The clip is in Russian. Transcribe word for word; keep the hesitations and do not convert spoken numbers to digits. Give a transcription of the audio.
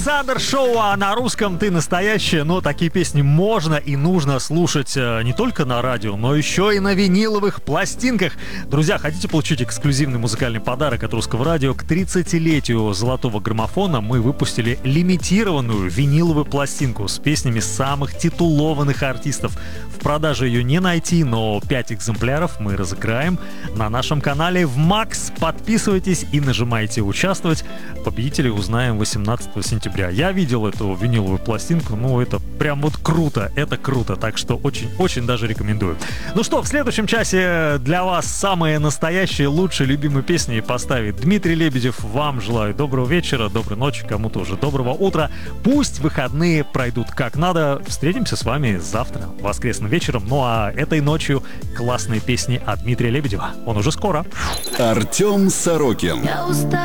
Александр Шоу, а на русском «Ты настоящая», но такие песни можно и нужно слушать не только на радио, но еще и на виниловых пластинках. Друзья, хотите получить эксклюзивный музыкальный подарок от Русского радио? К тридцатилетию золотого граммофона мы выпустили лимитированную виниловую пластинку с песнями самых титулованных артистов. В продаже ее не найти, но пять экземпляров мы разыграем на нашем канале в Макс. Подписывайтесь и нажимайте «Участвовать». Победителей узнаем восемнадцатого сентября. Я видел эту виниловую пластинку, ну это прям вот круто, это круто, так что очень-очень даже рекомендую. Ну что, в следующем часе для вас самые настоящие, лучшие, любимые песни поставит Дмитрий Лебедев. Вам желаю доброго вечера, доброй ночи, кому-то уже доброго утра. Пусть выходные пройдут как надо. Встретимся с вами завтра, воскресным вечером. Ну а этой ночью классные песни от Дмитрия Лебедева. Он уже скоро. Артем Сорокин.